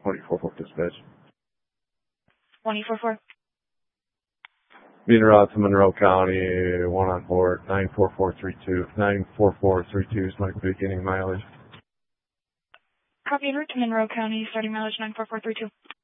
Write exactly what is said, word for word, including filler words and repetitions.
twenty-four four dispatch. twenty-four four. Being route to Monroe County, one on port, nine four four three two. nine four four three two is my beginning mileage. Copy en route to Monroe County, starting mileage nine four four three two.